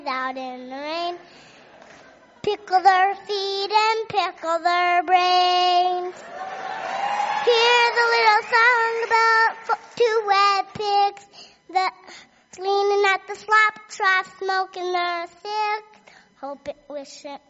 out in the rain. Pickle their feet and pickle their brains. Here's a little song about two wet pigs that's leaning at the slop trough, smoking their cigs. Hope it wish it